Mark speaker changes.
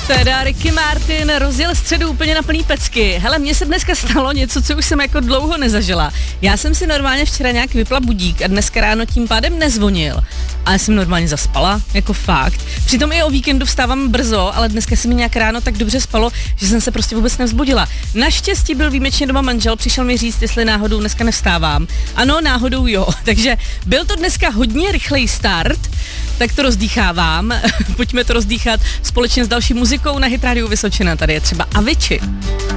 Speaker 1: Teda Ricky Martin rozjel středu úplně na plný pecky. Hele, mně se dneska stalo něco, co už jsem jako dlouho nezažila. Já jsem si normálně včera nějak vypla budík a dneska ráno tím pádem nezvonil. Ale jsem normálně zaspala, jako fakt. Přitom i o víkendu vstávám brzo, ale dneska se mi nějak ráno tak dobře spalo, že jsem se prostě vůbec nevzbudila. Naštěstí byl výjimečně doma manžel, přišel mi říct, jestli náhodou dneska nevstávám. Ano, náhodou jo. Takže byl to dneska hodně rychlej start, tak to rozdýchávám. Pojďme to rozdýchat společně s další muzikou na Hit Radio Vysočina. Tady je třeba Avicii.